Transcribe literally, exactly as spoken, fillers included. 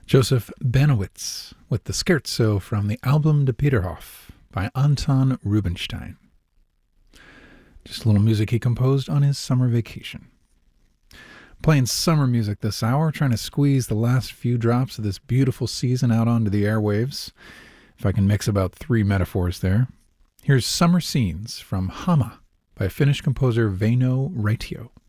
Joseph Banowitz with the Scherzo from the album De Peterhof by Anton Rubinstein. Just a little music he composed on his summer vacation. Playing summer music this hour, trying to squeeze the last few drops of this beautiful season out onto the airwaves. If I can mix about three metaphors there. Here's Summer Scenes from Hama by Finnish composer Väinö Raitio.